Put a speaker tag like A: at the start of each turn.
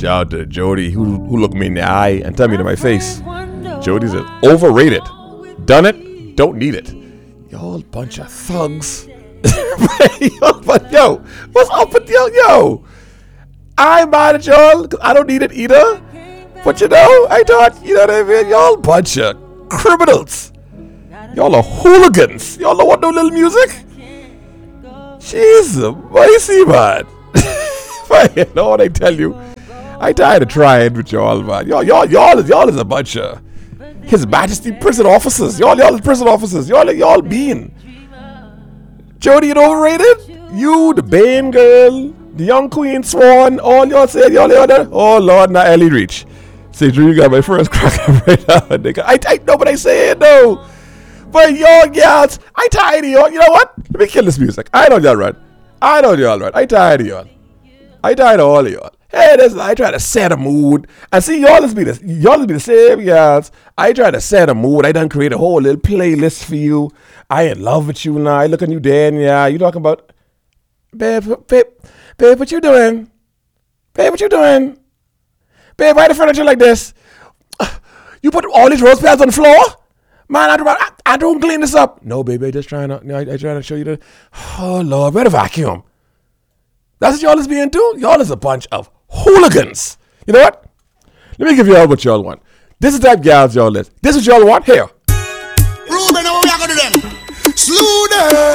A: shout out to Jody who looked me in the eye and tell me to my face. Jody said, overrated. Done it, don't need it. Y'all bunch of thugs. But yo, what's up with y'all? Yo, I'm mad at y'all 'cause I don't need it either. But you know, I thought, you know what I mean? Y'all bunch of criminals. Y'all are hooligans. Y'all don't want no little music? Jesus, mercy, man. But you know what I tell you? I tired of trying with y'all, man. Y'all is a bunch of His Majesty prison officers. Y'all is prison officers. Y'all being. Jody, you overrated? You, the Bane girl, the young Queen Swan, all y'all say y'all there. Oh Lord, not Ellie Reach. Say, Drew, you got my first crack right now, nigga. I know what I say, no. But y'all girls, I tired of y'all. You know what? Let me kill this music. I know y'all right. I tired of y'all. I tired of all of y'all. Hey, I try to set a mood. And see, y'all be the same girls. I try to set a mood. I done create a whole little playlist for you. I in love with you now. I look at you then, yeah. You talking about, babe, what you doing? Babe, what you doing? Babe, why the furniture like this? You put all these rose petals on the floor? Man, I don't clean this up. No, baby, I just trying to, I trying to show you the, oh Lord, where the vacuum? That's what y'all is being do? Y'all is a bunch of hooligans. You know what? Let me give y'all what y'all want. This is the type of gals y'all is. This is what y'all want? Here.
B: Ruben, what we are going to do then? Slew them.